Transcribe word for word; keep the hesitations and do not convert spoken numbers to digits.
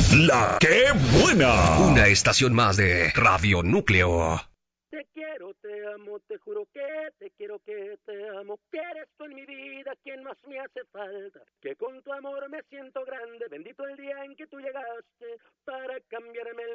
La que buena. Una estación más de Radio Núcleo. Te quiero, te amo, te juro que te quiero, que te amo, que eres tú en mi vida quien más me hace falta, que con tu amor me siento grande, bendito el día en que tú llegaste para cambiarme el